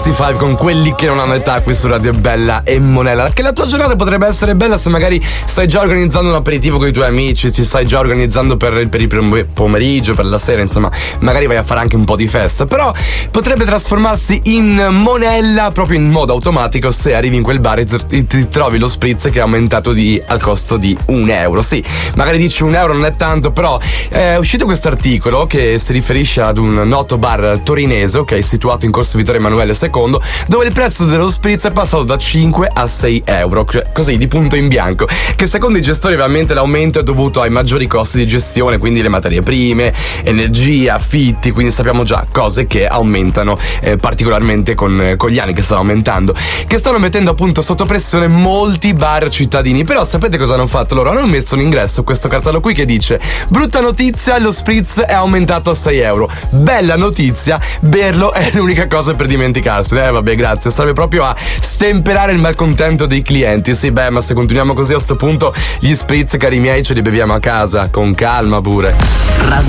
65 con quelli che non hanno età qui su Radio Bella e Monella. Che la tua giornata potrebbe essere bella se magari stai già organizzando un aperitivo con i tuoi amici, ci stai già organizzando per il pomeriggio, per la sera, insomma, magari vai a fare anche un po' di festa. Però potrebbe trasformarsi in monella proprio in modo automatico se arrivi in quel bar e ti trovi lo spritz che è aumentato al costo di €1. Sì, magari dici €1 non è tanto, però è uscito questo articolo che si riferisce ad un noto bar torinese, ok, situato in corso Vittorio Emanuele II, dove il prezzo dello spritz è passato da 5 a €6, cioè, così di punto in bianco, che secondo i gestori ovviamente l'aumento è dovuto ai maggiori costi di gestione, quindi le materie prime, energia, affitti, quindi sappiamo già cose che aumentano particolarmente con gli anni, che stanno aumentando, che stanno mettendo appunto sotto pressione molti bar cittadini. Però sapete cosa hanno fatto loro? Hanno messo un ingresso, questo cartello qui che dice: brutta notizia, lo spritz è aumentato a €6. Bella notizia, berlo è l'unica cosa per dimenticarsi. Vabbè, grazie, serve proprio a stemperare il malcontento dei clienti. Sì, beh, ma se continuiamo così a sto punto gli spritz, cari miei, ce li beviamo a casa, con calma pure.